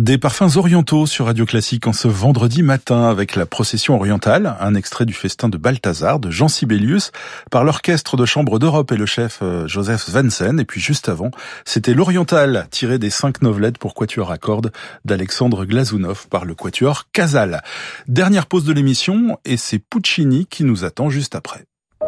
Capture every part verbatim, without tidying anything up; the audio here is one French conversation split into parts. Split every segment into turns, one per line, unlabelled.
Des parfums orientaux sur Radio Classique en ce vendredi matin avec la procession orientale, un extrait du festin de Balthazar de Jean Sibelius par l'orchestre de chambre d'Europe et le chef Joseph Svendsen. Et puis juste avant, c'était l'oriental tiré des cinq novelettes pour quatuor à cordes d'Alexandre Glazunov par le quatuor Casal. Dernière pause de l'émission et c'est Puccini qui nous attend juste après.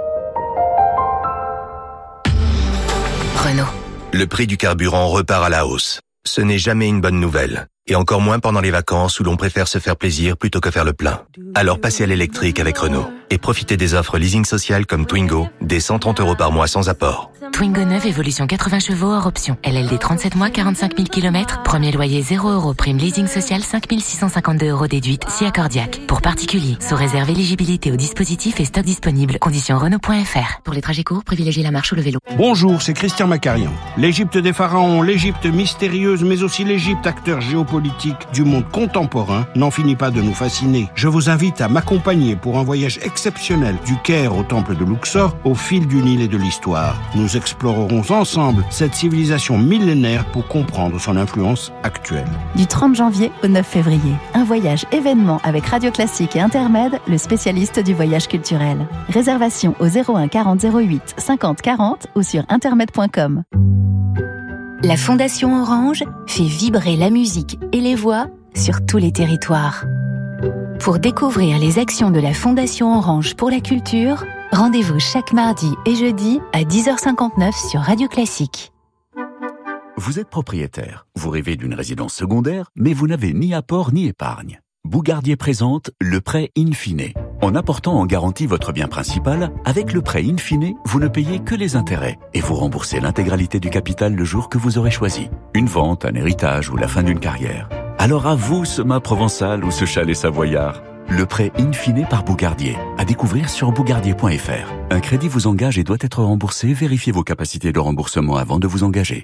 Renault.
Le prix du carburant repart à la hausse. Ce n'est jamais une bonne nouvelle. Et encore moins pendant les vacances où l'on préfère se faire plaisir plutôt que faire le plein. Alors passez à l'électrique avec Renault. Et profitez des offres leasing social comme Twingo, dès cent trente euros par mois sans apport.
Twingo neuf, évolution quatre-vingts chevaux hors option. L L D trente-sept mois, quarante-cinq mille kilomètres. Premier loyer zéro euros. Prime leasing social cinq mille six cent cinquante-deux euros déduite si accordiaque. Pour particuliers, sous réserve éligibilité au dispositif et stock disponible. Conditions Renault point F R. Pour les trajets courts, privilégiez la marche ou le vélo.
Bonjour, c'est Christian Macarian. L'Égypte des pharaons, l'Égypte mystérieuse, mais aussi l'Égypte acteur géopolitique du monde contemporain n'en finit pas de nous fasciner. Je vous invite à m'accompagner pour un voyage exceptionnel du Caire au temple de Luxor au fil du Nil et de l'histoire. Nous explorerons ensemble cette civilisation millénaire pour comprendre son influence actuelle.
Du trente janvier au neuf février, un voyage événement avec Radio Classique et Intermed, le spécialiste du voyage culturel. Réservation au zéro un quarante zéro huit cinquante quarante ou sur intermed point com.
La Fondation Orange fait vibrer la musique et les voix sur tous les territoires. Pour découvrir les actions de la Fondation Orange pour la culture, rendez-vous chaque mardi et jeudi à dix heures cinquante-neuf sur Radio Classique.
Vous êtes propriétaire, vous rêvez d'une résidence secondaire, mais vous n'avez ni apport ni épargne. Bougardier présente le prêt in fine. En apportant en garantie votre bien principal, avec le prêt in fine, vous ne payez que les intérêts et vous remboursez l'intégralité du capital le jour que vous aurez choisi. Une vente, un héritage ou la fin d'une carrière. Alors à vous ce mât provençal ou ce chalet savoyard. Le prêt in fine par Bougardier, à découvrir sur bougardier point F R. Un crédit vous engage et doit être remboursé. Vérifiez vos capacités de remboursement avant de vous engager.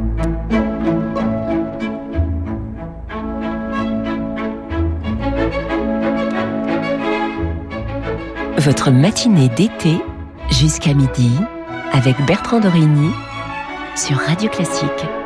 Votre matinée d'été jusqu'à midi avec Bertrand Dorigny sur Radio Classique.